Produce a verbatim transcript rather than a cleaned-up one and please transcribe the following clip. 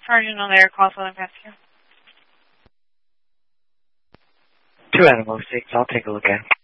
Cardinal Air, call Southern Passenger. Two Animal six, I'll take a look at it.